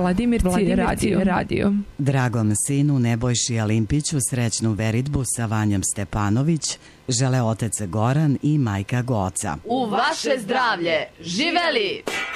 Vladimirci radio. Dragom sinu Nebojši Alimpiću srećnu veritbu sa Vanjom Stepanović žele otac Goran i majka Goca. U vaše zdravlje! Živeli!